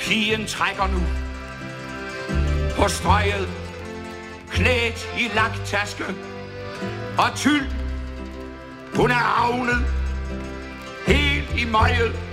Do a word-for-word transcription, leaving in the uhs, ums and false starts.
Pigen trækker nu på strøget, klædt i laktaske og tyld. Hun er havnet helt i møget